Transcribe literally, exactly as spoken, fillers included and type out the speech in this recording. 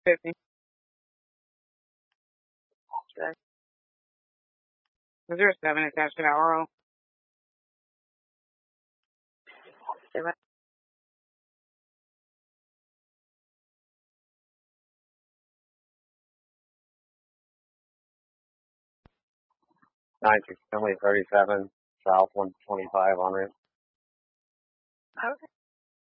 fifty. Okay. Is there a seven attached to that roll? Seven. nine six Finley thirty-seven, south one twenty-five on it. Okay.